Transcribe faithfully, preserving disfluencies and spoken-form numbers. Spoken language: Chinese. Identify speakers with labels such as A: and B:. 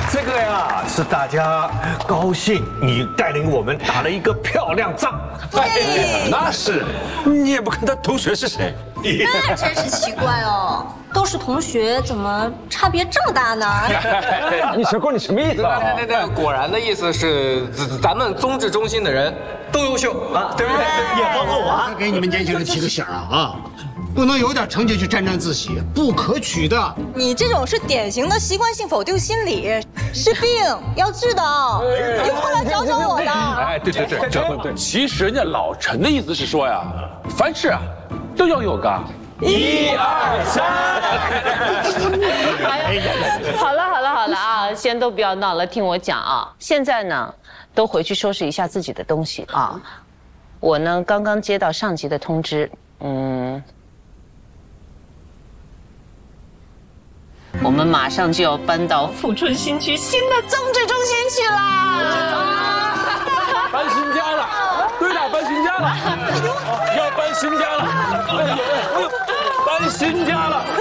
A: 这个呀是大家高兴，你带领我们打了一个漂亮仗。
B: 对，
C: 那是，你也不看他同学是谁。
B: 那真是奇怪哦，都是同学，怎么差别这么大呢？
D: 你小郭，你什么意思啊？
E: 对对对，果然的意思是，咱咱们综治中心的人都优秀啊，对不对？
A: 也包括我啊。
F: 给你们年轻人提个醒啊啊，不能有点成绩就沾沾自喜，不可取的。
B: 你这种是典型的习惯性否定心理，是病，要治的。你们会来找找我的。
C: 哎，对对对，这对。其实人家老陈的意思是说呀，凡事啊都要有个
A: 一二三。
G: 哎呀，好了好了好了啊，先都不要闹了，听我讲啊。现在呢，都回去收拾一下自己的东西啊。我呢，刚刚接到上级的通知，嗯，我们马上就要搬到富春新区新的综治中心去啦！
C: 搬新家了，对的，搬新家了，要搬新家了，哎呀，搬新家了。